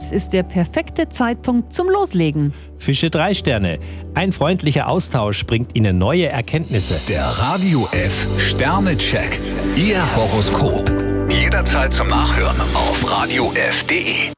Jetzt ist der perfekte Zeitpunkt zum Loslegen. Fische 3 Sterne. Ein freundlicher Austausch bringt Ihnen neue Erkenntnisse. Der Radio F Sternecheck. Ihr Horoskop. Jederzeit zum Nachhören auf radiof.de.